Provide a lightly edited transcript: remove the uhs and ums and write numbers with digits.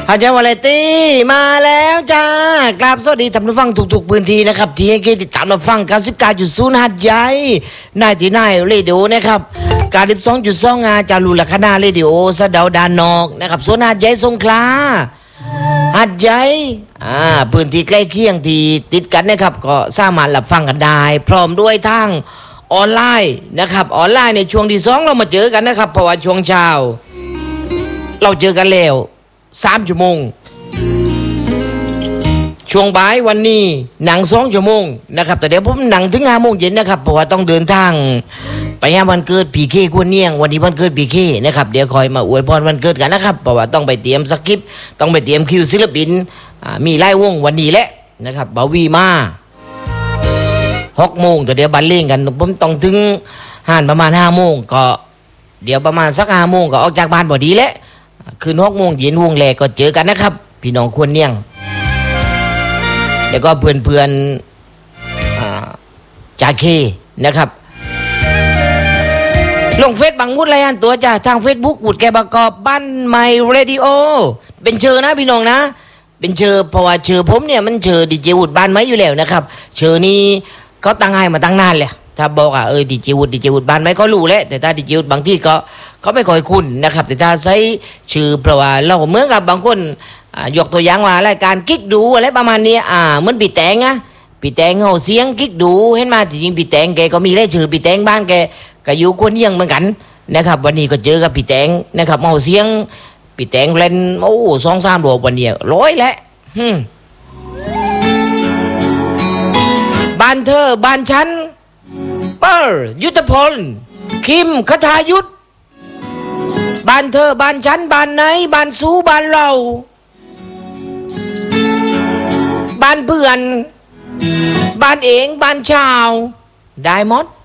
ฮัจญ์วาเลตี้มาแล้วจ้ากราบสวัสดีท่านผู้ฟังทุกๆพื้นที่นะครับที่ให้เกียรติติดตามรับฟัง99.0หัดใหญ่นายที่นายเรดิโอนะครับ92.2จารุลคณาเรดิโอสะเดาดานนอกนะครับส่วนหัดใหญ่สงขลาหัดใหญ่พื้นที่ใกล้เคียงที่ติดกันนะครับก็สามารถรับฟังกันได้พร้อมด้วยทางออนไลน์นะครับออนไลน์ในช่วงที่2เรามาเจอกันนะครับเพราะว่าช่วงเช้าเราเจอกันแล้ว3 ชั่วโมงช่วงบ่ายวันนี้หนัง2 ชั่วโมงนะครับแต่เดี๋ยวผมหนังถึง5 โมงเย็นนะครับเพราะว่าต้องเดินทางไปงานวันเกิดพีเคกวนเนียงวันนี้วันเกิดพีเคนะครับเดี๋ยวคอยมาอวยพรวันเกิดกันนะครับเพราะว่าต้องไปเตรียมสคริปต์ต้องไปเตรียมคิวศิลปินมีไล่วงวันนี้แหละนะครับบาวีมา6 โมงแต่เดี๋ยวบันเล่งกันผมต้องถึงห้านประมาณ5 โมงก็เดี๋ยวประมาณสัก5 โมงก็ออกจากบ้านพอดีแหละคืน6 โมงเย็นวงแรกก็เจอกันนะครับพี่น้องควรเนียงแล้วก็เพื่อนๆจากเคนะครับลงเฟซบังมุดรายงานตัวจ้าทาง Facebook บุดแกประกอบบ้านใหม่เรดิโอเป็นเชอนะพี่น้องนะเป็นเชอเพราะว่าเชอผมเนี่ยมันเชอดีเจวุดบ้านไม้อยู่แล้วนะครับเชอนี้เขาตั้งให้มาตั้งนานเลยถ้าบอกดีเจวุดบ้านไม้ก็รู้แล้วแต่ถ้าดีเจวุดบางที่ก็เขาไม่ค่อยคุ้นนะครับแต่ถ้าใช้ชื่อเพราะว่าเราเหมือนกับบางคนยกตัวอย่างว่ารายการกิ๊กดูอะไรประมาณนี้เหมือนปีแตงนะปีแตงเขาเสียงกิ๊กดูเห็นมาจริงๆปีแตงแกก็มีได้ชื่อปีแตงบ้านแกก็อยู่กวนเยี่ยงเหมือนกันนะครับวันนี้ก็เจอกับปีแตงนะครับเอาเสียงปีแตงเล่น2-3 รอบวันนี้100แล้วบ้านเธอบ้านฉันเปิ้ลยุทธพลคิมคทายุทธบ้านเธอบ้านฉันบ้านไหนบ้านสู้บ้านเราบ้านเพื่อนบ้านเองบ้านชาวได้หมด